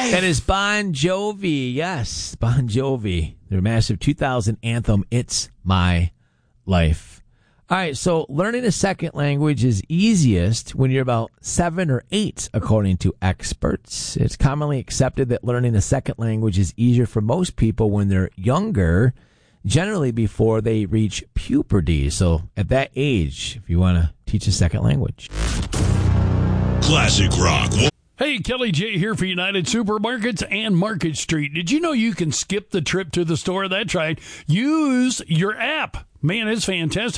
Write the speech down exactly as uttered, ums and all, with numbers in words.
That is Bon Jovi. Yes, Bon Jovi. Their massive two thousand anthem, It's My Life. All right, so learning a second language is easiest when you're about seven or eight, according to experts. It's commonly accepted that learning a second language is easier for most people when they're younger, generally before they reach puberty. So at that age, if you want to teach a second language. Classic rock. Hey, Kelly J here for United Supermarkets and Market Street. Did you know you can skip the trip to the store? That's right. Use your app. Man, it's fantastic.